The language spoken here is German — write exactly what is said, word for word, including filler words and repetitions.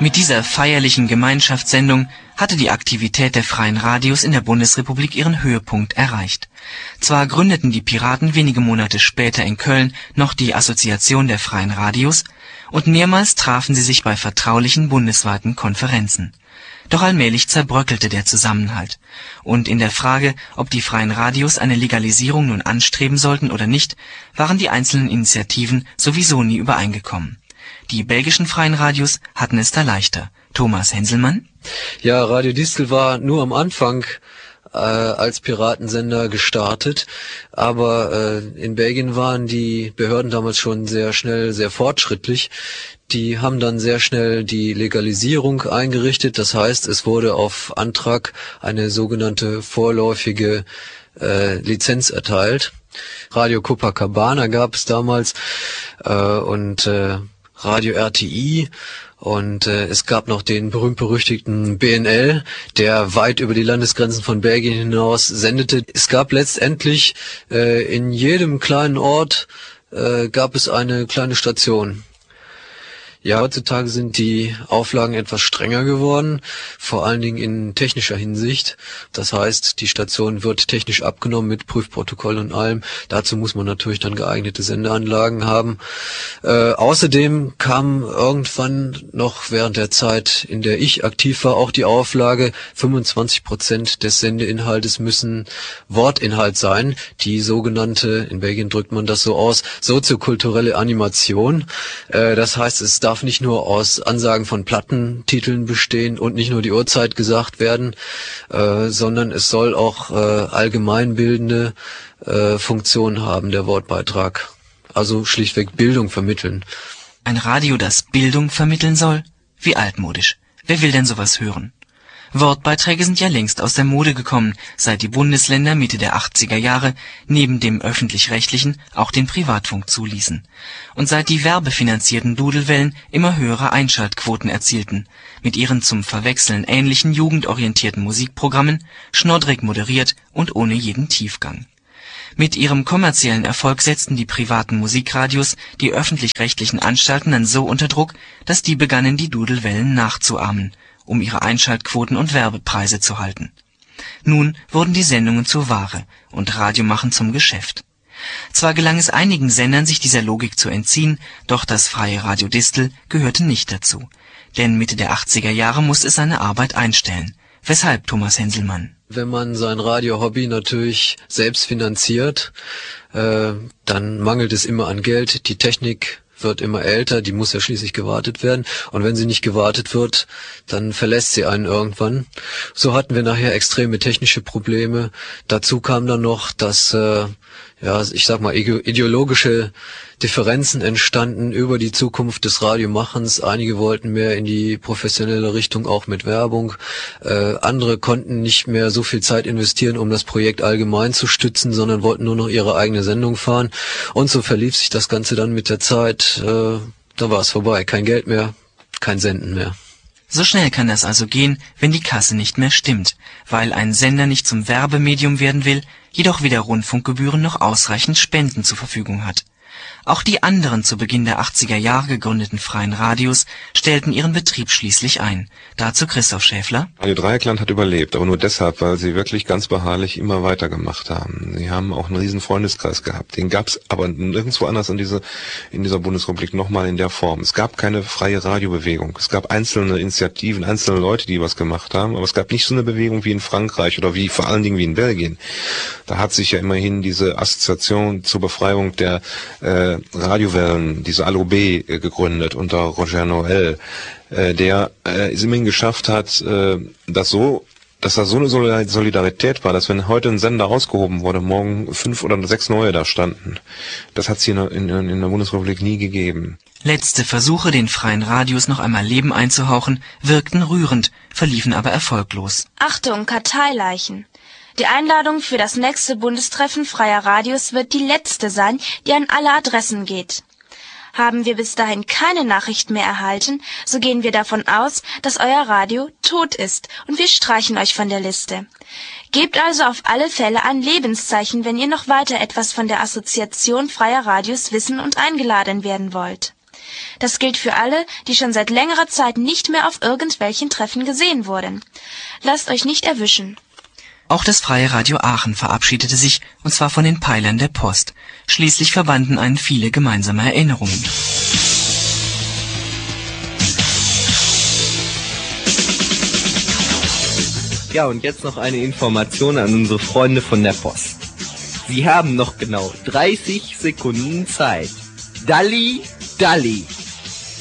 Mit dieser feierlichen Gemeinschaftssendung hatte die Aktivität der freien Radios in der Bundesrepublik ihren Höhepunkt erreicht. Zwar gründeten die Piraten wenige Monate später in Köln noch die Assoziation der freien Radios und mehrmals trafen sie sich bei vertraulichen bundesweiten Konferenzen. Doch allmählich zerbröckelte der Zusammenhalt. Und in der Frage, ob die freien Radios eine Legalisierung nun anstreben sollten oder nicht, waren die einzelnen Initiativen sowieso nie übereingekommen. Die belgischen freien Radios hatten es da leichter. Thomas Henselmann? Ja, Radio Distel war nur am Anfang äh, als Piratensender gestartet, aber äh, in Belgien waren die Behörden damals schon sehr schnell, sehr fortschrittlich. Die haben dann sehr schnell die Legalisierung eingerichtet, das heißt, es wurde auf Antrag eine sogenannte vorläufige äh, Lizenz erteilt. Radio Copacabana gab es damals äh, und äh, Radio R T I und äh, es gab noch den berühmt-berüchtigten B N L, der weit über die Landesgrenzen von Belgien hinaus sendete. Es gab letztendlich äh, in jedem kleinen Ort äh, gab es eine kleine Station. Ja, heutzutage sind die Auflagen etwas strenger geworden, vor allen Dingen in technischer Hinsicht. Das heißt, die Station wird technisch abgenommen mit Prüfprotokoll und allem. Dazu muss man natürlich dann geeignete Sendeanlagen haben. Äh, außerdem kam irgendwann noch während der Zeit, in der ich aktiv war, auch die Auflage, fünfundzwanzig Prozent des Sendeinhaltes müssen Wortinhalt sein. Die sogenannte, in Belgien drückt man das so aus, soziokulturelle Animation. Äh, das heißt, es darf darf nicht nur aus Ansagen von Plattentiteln bestehen und nicht nur die Uhrzeit gesagt werden, äh, sondern es soll auch äh, allgemeinbildende äh, Funktion haben, der Wortbeitrag. Also schlichtweg Bildung vermitteln. Ein Radio, das Bildung vermitteln soll? Wie altmodisch. Wer will denn sowas hören? Wortbeiträge sind ja längst aus der Mode gekommen, seit die Bundesländer Mitte der achtziger Jahre neben dem öffentlich-rechtlichen auch den Privatfunk zuließen. Und seit die werbefinanzierten Dudelwellen immer höhere Einschaltquoten erzielten, mit ihren zum Verwechseln ähnlichen jugendorientierten Musikprogrammen, schnoddrig moderiert und ohne jeden Tiefgang. Mit ihrem kommerziellen Erfolg setzten die privaten Musikradios die öffentlich-rechtlichen Anstalten dann so unter Druck, dass die begannen, die Dudelwellen nachzuahmen, um ihre Einschaltquoten und Werbepreise zu halten. Nun wurden die Sendungen zur Ware und Radiomachen zum Geschäft. Zwar gelang es einigen Sendern, sich dieser Logik zu entziehen, doch das freie Radio Distel gehörte nicht dazu. Denn Mitte der achtziger Jahre musste es seine Arbeit einstellen. Weshalb, Thomas Henselmann? Wenn man sein Radio-Hobby natürlich selbst finanziert, äh, dann mangelt es immer an Geld. Die Technik wird immer älter, die muss ja schließlich gewartet werden. Und wenn sie nicht gewartet wird, dann verlässt sie einen irgendwann. So hatten wir nachher extreme technische Probleme. Dazu kam dann noch, dass, äh, ja, ich sag mal, ideologische Differenzen entstanden über die Zukunft des Radiomachens. Einige wollten mehr in die professionelle Richtung, auch mit Werbung. Äh, andere konnten nicht mehr so viel Zeit investieren, um das Projekt allgemein zu stützen, sondern wollten nur noch ihre eigene Sendung fahren. Und so verlief sich das Ganze dann mit der Zeit. Äh, da war es vorbei. Kein Geld mehr, kein Senden mehr. So schnell kann das also gehen, wenn die Kasse nicht mehr stimmt, weil ein Sender nicht zum Werbemedium werden will, jedoch weder Rundfunkgebühren noch ausreichend Spenden zur Verfügung hat. Auch die anderen zu Beginn der achtziger Jahre gegründeten freien Radios stellten ihren Betrieb schließlich ein. Dazu Christoph Schäfler. Radio Dreieckland hat überlebt, aber nur deshalb, weil sie wirklich ganz beharrlich immer weitergemacht haben. Sie haben auch einen riesen Freundeskreis gehabt. Den gab es aber nirgendwo anders in, diese, in dieser Bundesrepublik nochmal in der Form. Es gab keine freie Radiobewegung. Es gab einzelne Initiativen, einzelne Leute, die was gemacht haben, aber es gab nicht so eine Bewegung wie in Frankreich oder wie vor allen Dingen wie in Belgien. Da hat sich ja immerhin diese Assoziation zur Befreiung der äh, Radiowellen, diese A L O B, äh, gegründet unter Roger Noël, äh, der äh, es immerhin geschafft hat, äh, das so, dass da so eine Solidarität war, dass wenn heute ein Sender ausgehoben wurde, morgen fünf oder sechs neue da standen. Das hat es hier in, in, in der Bundesrepublik nie gegeben. Letzte Versuche, den freien Radios noch einmal Leben einzuhauchen, wirkten rührend, verliefen aber erfolglos. Achtung, Karteileichen! Die Einladung für das nächste Bundestreffen freier Radios wird die letzte sein, die an alle Adressen geht. Haben wir bis dahin keine Nachricht mehr erhalten, so gehen wir davon aus, dass euer Radio tot ist und wir streichen euch von der Liste. Gebt also auf alle Fälle ein Lebenszeichen, wenn ihr noch weiter etwas von der Assoziation freier Radios wissen und eingeladen werden wollt. Das gilt für alle, die schon seit längerer Zeit nicht mehr auf irgendwelchen Treffen gesehen wurden. Lasst euch nicht erwischen. Auch das Freie Radio Aachen verabschiedete sich, und zwar von den Pfeilern der Post. Schließlich verbanden einen viele gemeinsame Erinnerungen. Ja, und jetzt noch eine Information an unsere Freunde von der Post. Sie haben noch genau dreißig Sekunden Zeit. Dalli, Dalli.